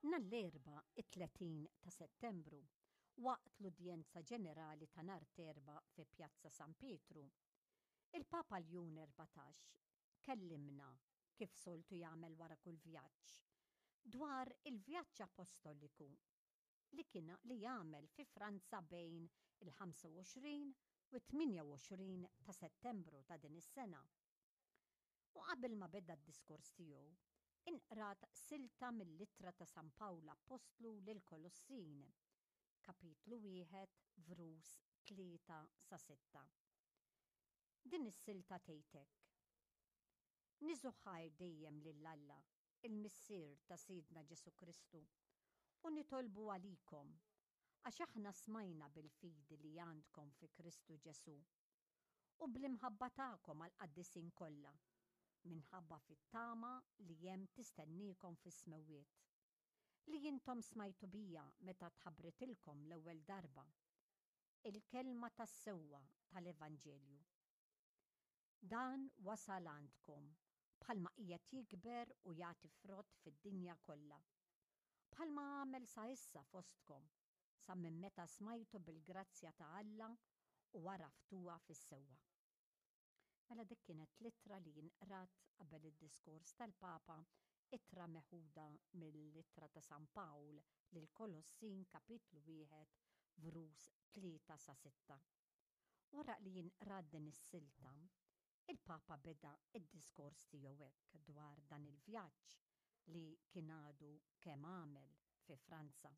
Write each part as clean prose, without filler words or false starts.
Nall-erba' it-30 ta' Settembru, waqt l-udjenza ġenerali ta' nhar terba' fi Pjazza San Pietru, il-Papa Ljun 14 kellimna kif soltu jagħmel wara kull vjaġġ dwar il-vjaġġ apostoliku li kien li jagħmel fi Franza bejn il-25 u 28 ta' Settembru ta' din is-sena. U qabel ma beda d-diskors tiegħu, inqrat silta mill-Littra ta' San Pawlu Apostlu lil Kolossin, kapitlu 1, verus 3 sa 6. Din is-silta tgħidlek: Niżu ħajr dejjem lil Alla, il-Missier ta' Sidna Ġesu Kristu, u nitolbu għalikom għax aħna smajna bil-fidi li għandkom fi Kristu Ġesu u bl-imħabba tagħkom għall-qaddisin kollha, minħabba fit-tama li hemm tistennikom fis-smewwiet, li intom smajtu bija meta tħabbrilkom l-ewwel darba il-kelma tas-sewwa tal-Evanġelju. Dan wasal għandkom bħalma qiegħed jikber u jagħti frott fid-dinja kollha, bħalma għamel sa issa fostkom sa minn meta smajtu bil-grazzja ta' Alla u għaraftuha fis-sewwa. Mela dik kienet littra li jinqrat qabel id-diskors tal-Papa, ittra meħuda mill-Littra ta' San Pawl lil Kolossin kapitlu 1, verus 3 sa 6. Wara li jinqrat din is-silta, il-Papa beda id-diskors tiegħu hekk dwar dan il-vjaġġ li kien għadu kemm għamel fi Franza.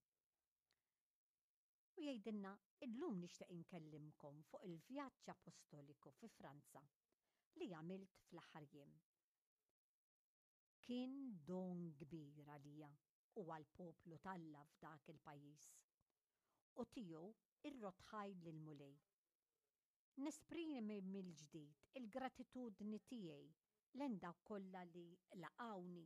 U jgħidilna illum nixtieq inkellimkom fuq il-vjaġġ apostoliku fi Franza li għamilt fl-aħħar jiem. Kien don kbir għalija u għall-poplu tal-Alla f'dak il-pajjiż u tiegħu irrotħaj lil mulej. Nesprimi mill-ġdid il-gratitudni tiegħi lejn dawk kollha li laqgħuni,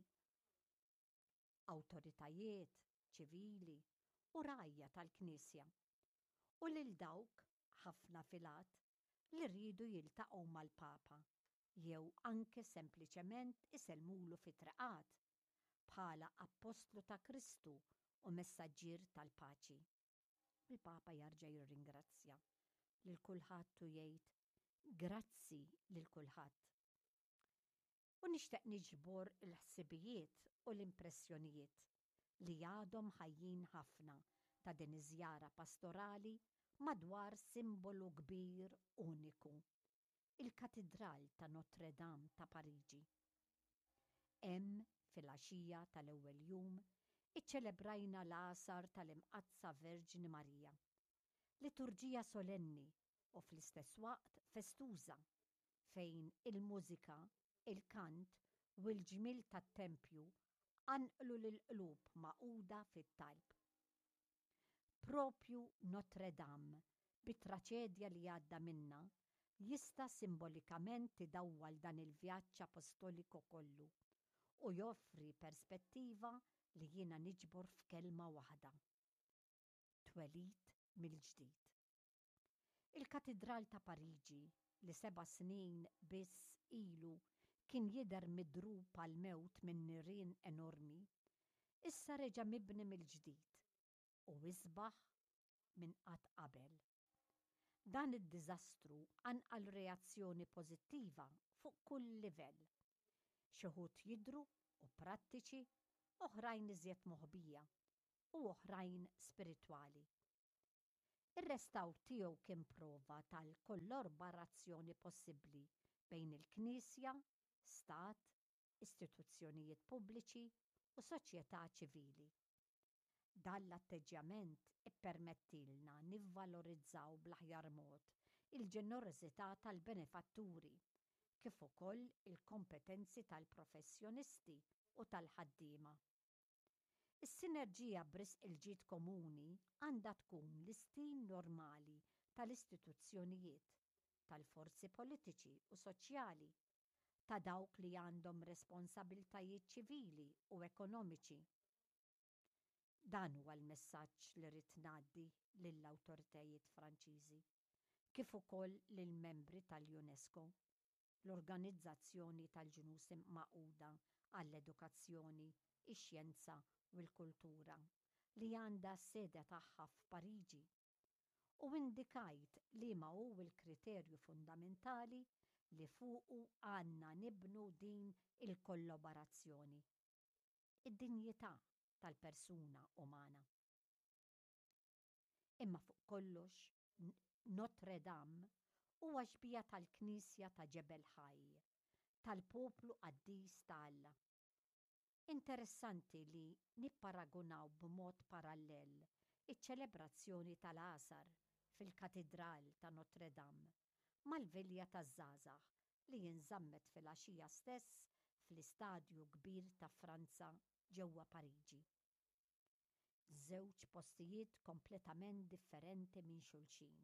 awtoritajiet ċivili u rajja tal-Knisja, u lil dawk ħafna filat li rridu jiltaqgħu mal-Papa jew anke sempliċement isellmulu fit-traqat bħala Apostlu ta' Kristu u messaġġier tal-paċi. Il-Papa jarġa' jirringrazzja lil kulħadd u jgħid grazzi lil kulħadd. U nixtieq niġbor il-ħsibijiet u l-impressjonijiet li għadhom ħajjin ħafna ta' din iż-żjara pastorali madwar simbolu kbir uniku, il-Katedral ta' Notre Dame ta' Pariġi. Hemm fil-għaxija tal-ewwel jum iċċelebrajna l-għasar tal-Imqazza Verġini Marija, liturġija solenni u fl-istess waqt festuża fejn il-mużika, il-kant u l-ġmil tat-tempju anqlu lill-qlub maquda fit-talb. Propju Notre Dame, bit-traċedja li għadda minna, jista' simbolikament idawwal dan il-vjaġġ apostoliku kollu u joffri perspettiva li jiena niġbor f'kelma waħda: twelid mill-ġdid. Il-Katedral ta' Pariġi li 7 snin biss ilu kien jidher midrub għal mewt minn nirien enormi, issa reġa' mibni mill-ġdid u isbaħ minn qatt qabel. Dan id-diżastru anqal reazzjoni pożittiva fuq kull livell. Xi wħud jidhru u prattiċi, oħrajn iżjed moħbija u oħrajn spiritwali. Ir-restawr tiegħu kien prova tal-kollaborazzjoni possibbli bejn il-Knisja, Stat, istituzzjonijiet pubbliċi u soċjetà ċivili. Dan l-atteġġjament ippermettilna nivvalorizzaw bl-aħjar mod il-ġenerożità tal-benefatturi kif ukoll il-kompetenzi tal-professjonisti u tal-ħaddiema. Is-sinerġija b'risq il-ġid komuni għandha tkun l-istin normali tal-istituzzjonijiet, tal-forzi politiċi u soċjali, ta' dawk li għandhom responsabiltajiet ċivili u ekonomiċi. Dan huwa l-messaġġ li rrid ngħaddi lill-awtoritajiet Franċiżi, kif ukoll lill-membri tal-UNESCO, l-Organizzazzjoni tal-Ġnus Magħquda għall-Edukazzjoni ix-xjenza u l-kultura li għandha s-sede tagħha f'Pariġi u indikajt liema hu l-kriterju fundamentali li fuqu għandna nibnu din il-kollaborazzjoni. Id-dinjità tal-persuna umana. Imma fuq kollox, Notre Dame huwa xbija tal-Knisja ta' Ġebel Ħaj, tal-poplu qaddis ta' Alla. Interessanti li nipparagunaw b'mod parallel iċ-ċelebrazzjoni tal-għasar fil-Katedral ta' Notre Dame mal-Vilja taż-żgħażagħ li jinżammet fil-għaxija stess fl-Istadju Kbir ta' Franza ġewwa Pariġi. Żewġ postijiet kompletament differenti minn xulxin.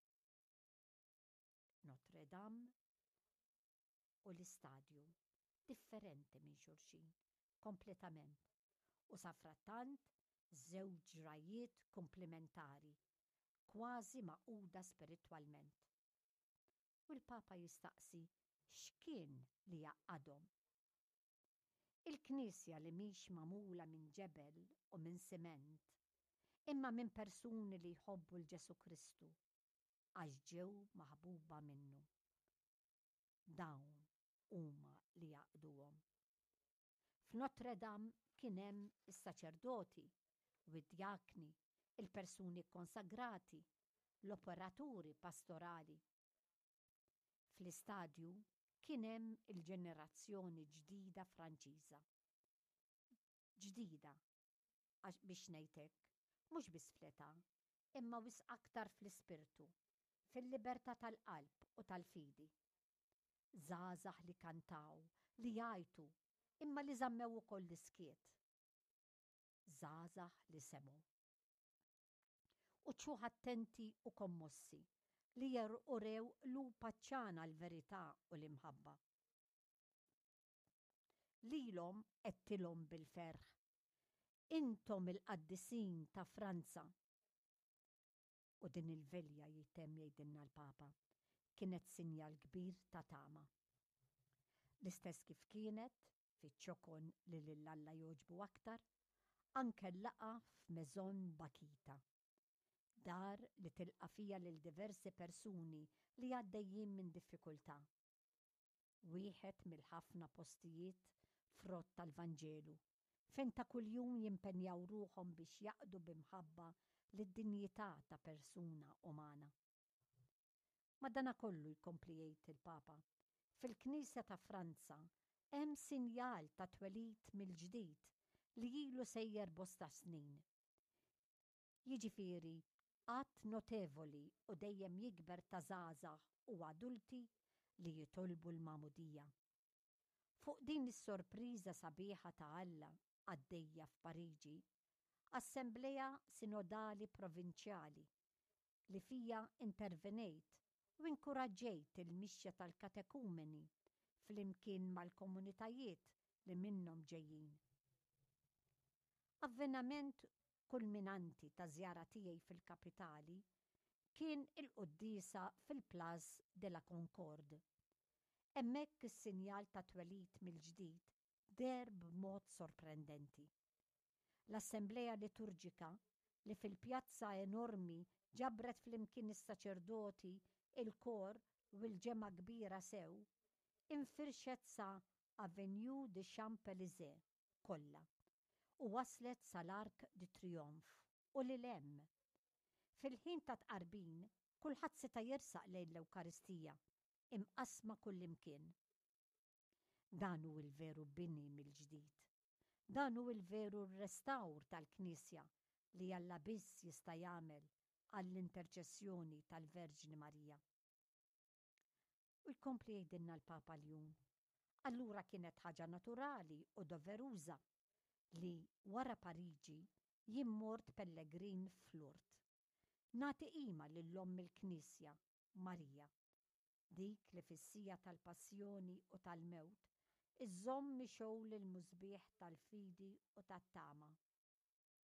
Notre Dame u l-istadju differenti minn xulxin, kompletament. U safrattant żewġ ġrajiet komplementari, kważi maquda spiritwalment. U l-Papa jistaqsi x'kien li jgħaqqadhom. Il-Knisja li mhix magħmula minn ġebel u minn siment, imma minn persuni li jħobbu l-Ġesu Kristu għax ġew maħbuba minnu. Dawn huma li jgħaqduhom. F'Notre Dame kien hemm is-saċerdoti u d-djakni, il-persuni konsagrati, l-operaturi pastorali. Fl-istadju kien hemm il-ġenerazzjoni ġdida Franċiża. Ġdida, għax biex ngħidlek, mhux biss fl-età, imma wisq aktar fl-ispirtu, fil-libertà tal-qalb u tal-fidi. Żgħażagħ li kantaw, li jgħajtu, imma li żammew ukoll l-iskiet. Żgħażagħ li semgħu. U ċuħ attenti u kommossi li urew l-paċċana l-verità u l-imħabba. Lilhom qedtilhom bil-ferħ, intom il-qaddisin ta' Franza. U din il-velja jitemm jgħidilna l-Papa kienet sinjal kbir ta' tama. L-istess kif kienet fiċ-ċokon li lill-Alla jogħġbu aktar, anke l-laqa f'Maison Bakita. Dar li tilqa' fija lil diversi persuni li għaddejjin minn diffikultà. Wieħed mill-ħafna postijiet frott tal-Vanġelu, fejn ta' kuljum jimpenjaw ruħhom biex jaqdu b'imħabba lid-dinjità ta' persuna umana. Madankollu jkompli jgħid il-Papa, fil-Knisja ta' Franza hemm sinjal ta' twelid mill-ġdid li ilu sejjer bosta snin. Jiġifieri qatt notevoli u dejjem jikber ta' żgħażagħ u adulti li jitolbu l-magħmudija. Fuq din is-sorpriża sabiħa ta' Alla għaddejja f'Pariġi, Assembleja Sinodali Provinċjali li fija intervenejt u inkoraġġejt il-mixja tal-katekumeni flimkien mal-komunitajiet li minnhom ġejjin. Avveniment kulminanti ta' żjara tiegħi fil-kapitali kien il-qudiesa fil-Place de la Concorde. Hemmhekk is-sinjal ta' twelid mill-ġdid der b'mod sorprendenti. L-Assembleja Liturġika li fil-pjazza enormi ġabret flimkien is-saċerdoti, il-kor u l-ġemgħa kbira sew, infirxet sa Avenue de Champs-Élysées kollha u waslet sal-Arc de Triomphe u lil hemm. Fil-ħin ta' tqarbin, kulħadd seta' jersaq lejn l-Ewkaristija, imqasma kullimkien. Dan hu l-veru bini mill-ġdid. Dan hu l-veru restawr tal-Knisja li Alla biss jista' jagħmel għall-interċessjoni tal-Verġni Marija. U jkompli jgħidilna l-Papa ljum. Allura kienet ħaġa naturali u doveruża li wara Pariġi jien mort pellegrin f'Lourdes. Nagħti qima lill-Omm il-Knisja, Marija, dik li fis-sija tal-passjoni u tal-mewt iżżomm mixew lill-mużbieħ tal-fidi u tat-tama